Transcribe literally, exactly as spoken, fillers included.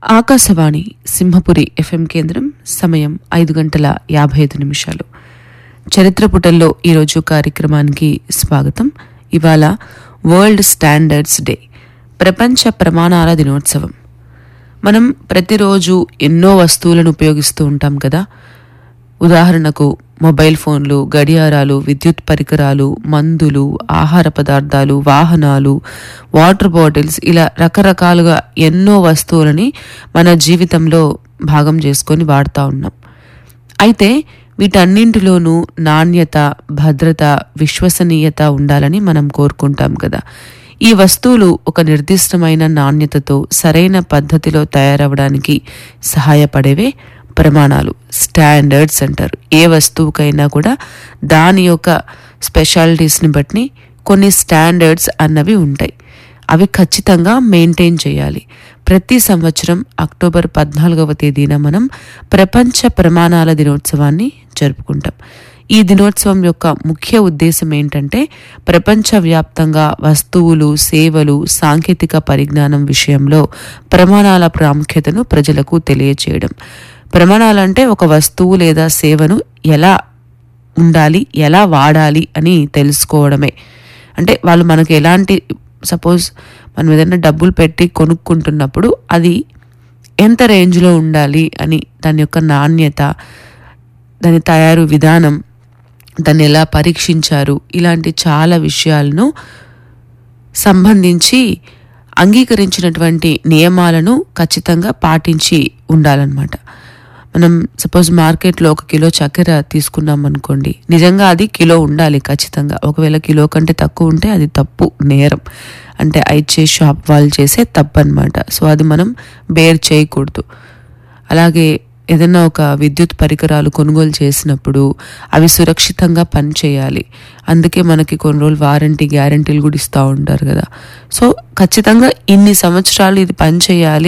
Akashvani Simhapuri FM కేంద్రం. సమయం ఐదు గంటల యాభై ఐదు నిమిషాలు. చరిత్ర పుటల్లో ఈరోజు కార్యక్రమానికి స్వాగతం. ఇవాళ వరల్డ్ స్టాండర్డ్స్ డే, ప్రపంచ ప్రమాణాల దినోత్సవం. మనం ప్రతిరోజు ఎన్నో వస్తువులను ఉపయోగిస్తూ ఉంటాం కదా. ఉదాహరణకు మొబైల్ ఫోన్లు, గడియారాలు, విద్యుత్ పరికరాలు, మందులు, ఆహార పదార్థాలు, వాహనాలు, వాటర్ బాటిల్స్, ఇలా రకరకాలుగా ఎన్నో వస్తువులని మన జీవితంలో భాగం చేసుకొని వాడుతూ ఉన్నాం. అయితే వీటన్నింటిలోనూ నాణ్యత, భద్రత, విశ్వసనీయత ఉండాలని మనం కోరుకుంటాం కదా. ఈ వస్తువులు ఒక నిర్దిష్టమైన నాణ్యతతో సరైన పద్ధతిలో తయారవడానికి సహాయపడేవే ప్రమాణాలు, స్టాండర్డ్స్ అంటారు. ఏ వస్తువుకైనా కూడా దాని యొక్క స్పెషాలిటీస్ని బట్టి కొన్ని స్టాండర్డ్స్ అన్నవి ఉంటాయి. అవి ఖచ్చితంగా మెయింటైన్ చేయాలి. ప్రతి సంవత్సరం అక్టోబర్ పద్నాలుగవ తేదీన మనం ప్రపంచ ప్రమాణాల దినోత్సవాన్ని జరుపుకుంటాం. ఈ దినోత్సవం యొక్క ముఖ్య ఉద్దేశం ఏంటంటే ప్రపంచవ్యాప్తంగా వస్తువులు, సేవలు, సాంకేతిక పరిజ్ఞానం విషయంలో ప్రమాణాల ప్రాముఖ్యతను ప్రజలకు తెలియచేయడం. ప్రమాణాలంటే ఒక వస్తువు లేదా సేవను ఎలా ఉండాలి, ఎలా వాడాలి అని తెలుసుకోవడమే. అంటే వాళ్ళు మనకు ఎలాంటి, సపోజ్ మనం ఏదైనా డబ్బులు పెట్టి కొనుక్కుంటున్నప్పుడు అది ఎంత రేంజ్లో ఉండాలి అని, దాని యొక్క నాణ్యత, దాని తయారు విధానం, దాన్ని ఎలా పరీక్షించారు, ఇలాంటి చాలా విషయాలను సంబంధించి అంగీకరించినటువంటి నియమాలను ఖచ్చితంగా పాటించి ఉండాలన్నమాట. మనం సపోజ్ మార్కెట్లో ఒక కిలో చక్కెర తీసుకున్నాం అనుకోండి, నిజంగా అది కిలో ఉండాలి ఖచ్చితంగా. ఒకవేళ కిలో కంటే తక్కువ ఉంటే అది తప్పు, నేరం. అంటే ఐచే షాప్ వాళ్ళు చేసే తప్పు అనమాట. సో అది మనం బేర్ చేయకూడదు. అలాగే ఏదైనా ఒక విద్యుత్ పరికరాలు కొనుగోలు చేసినప్పుడు అవి సురక్షితంగా పనిచేయాలి. అందుకే మనకి కొన్ని రోజులు వారంటీ, గ్యారంటీలు కూడా ఇస్తూ ఉంటారు కదా. సో ఖచ్చితంగా ఇన్ని సంవత్సరాలు ఇది పనిచేయాలి